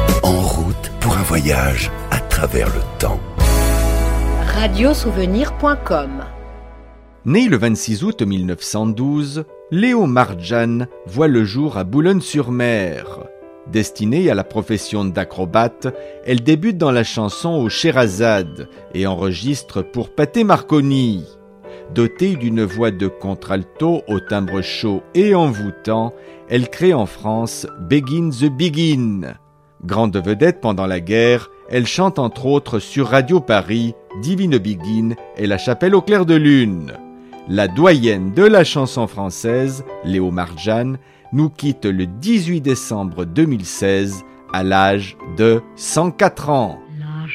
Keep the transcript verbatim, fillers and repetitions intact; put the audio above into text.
En route pour un voyage à travers le temps. radio souvenir point com. Né le vingt-six août mille neuf cent douze, Léo Marjan voit le jour à Boulogne-sur-Mer. Destinée à la profession d'acrobate, elle débute dans la chanson au Sherazade et enregistre pour Pathé Marconi. Dotée d'une voix de contralto au timbre chaud et envoûtant, elle crée en France Begin the Begin. Grande vedette pendant la guerre, elle chante entre autres sur Radio Paris, Divine Begin et La Chapelle au clair de lune. La doyenne de la chanson française, Léo Marjan, nous quitte le dix-huit décembre deux mille seize à l'âge de cent quatre ans.